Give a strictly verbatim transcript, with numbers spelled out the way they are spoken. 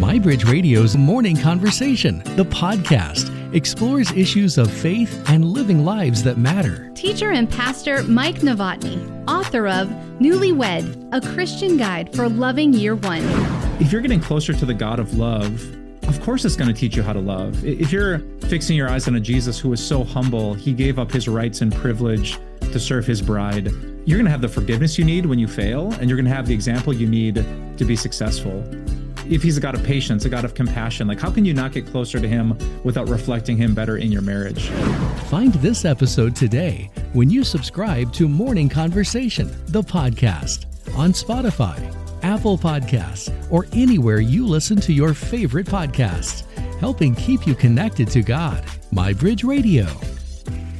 MyBridge Radio's Morning Conversation, the podcast, explores issues of faith and living lives that matter. Teacher and pastor Mike Novotny, author of Newlywed, a Christian guide for loving year one. If you're getting closer to the God of love, of course it's going to teach you how to love. If you're fixing your eyes on a Jesus who was so humble, he gave up his rights and privilege to serve his bride, you're going to have the forgiveness you need when you fail, and you're going to have the example you need to be successful. If he's a God of patience, a God of compassion, like how can you not get closer to him without reflecting him better in your marriage? Find this episode today when you subscribe to Morning Conversation, the podcast, on Spotify, Apple Podcasts, or anywhere you listen to your favorite podcasts, helping keep you connected to God. MyBridge Radio.